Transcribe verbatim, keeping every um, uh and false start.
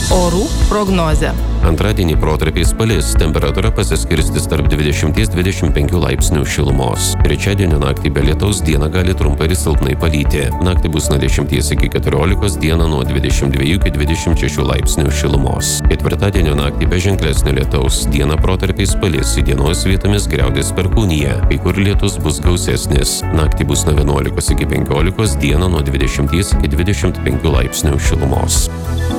Orų prognozė. Antradienį protarpiais palis, temperatūra pasiskirstys tarp dvidešimt - dvidešimt penkių laipsnių šilumos. Trečiadienio naktį be lietaus dieną gali trumpai ir silpnai palyti. Naktį bus nuo dešimties iki keturiolikos, dieną nuo dvidešimt dviejų iki dvidešimt šešių laipsnių šilumos. Ketvirtadienio naktį be ženklesnio lietaus, dieną protarpiais palis, įdienos vietomis griaudės perkūnija, kai kur lietus bus gausesnis. Naktį bus nuo vienuolikos iki penkiolikos, dieną nuo dvidešimties iki dvidešimt penkių laipsnių šilumos.